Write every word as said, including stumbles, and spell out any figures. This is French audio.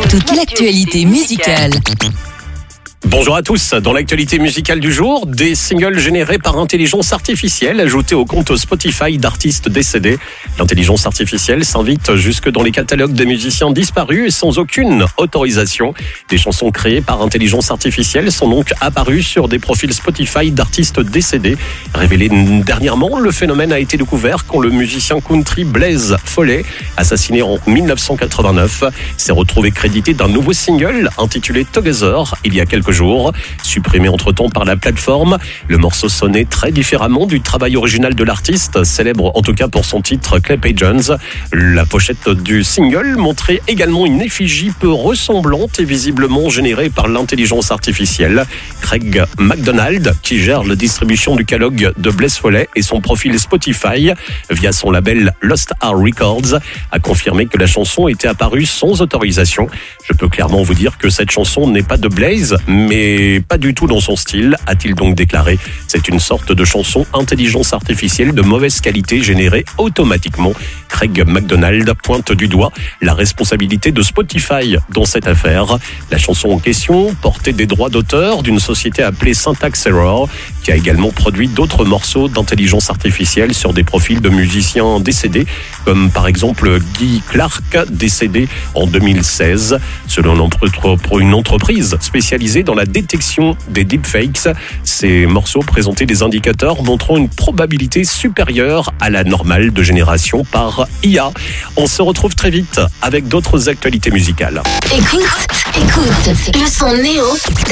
Toute l'actualité musicale. Bonjour à tous. Dans l'actualité musicale du jour, des singles générés par intelligence artificielle ajoutés au compte Spotify d'artistes décédés. L'intelligence artificielle s'invite jusque dans les catalogues des musiciens disparus et sans aucune autorisation. Des chansons créées par intelligence artificielle sont donc apparues sur des profils Spotify d'artistes décédés. Révélé dernièrement, le phénomène a été découvert quand le musicien country Blaze Foley, assassiné en dix-neuf cent quatre-vingt-neuf, s'est retrouvé crédité d'un nouveau single intitulé Together il y a quelques jours. Supprimé entre-temps par la plateforme, le morceau sonnait très différemment du travail original de l'artiste, célèbre en tout cas pour son titre Clay Pigeons. La pochette du single montrait également une effigie peu ressemblante et visiblement générée par l'intelligence artificielle. Craig McDonald, qui gère la distribution du catalogue de Blaze Foley et son profil Spotify via son label Lost Art Records, a confirmé que la chanson était apparue sans autorisation. Je peux clairement vous dire que cette chanson n'est pas de Blaze, mais pas du tout dans son style, a-t-il donc déclaré. C'est une sorte de chanson intelligence artificielle de mauvaise qualité générée automatiquement. Craig McDonald pointe du doigt la responsabilité de Spotify dans cette affaire. La chanson en question portait des droits d'auteur d'une société appelée Syntax Error, qui a également produit d'autres morceaux d'intelligence artificielle sur des profils de musiciens décédés, comme par exemple Guy Clark, décédé en deux mille seize. Selon une entreprise spécialisée dans la détection des deepfakes, ces morceaux présentaient des indicateurs montrant une probabilité supérieure à la normale de génération par I A. On se retrouve très vite avec d'autres actualités musicales. Écoute, écoute, le son Néo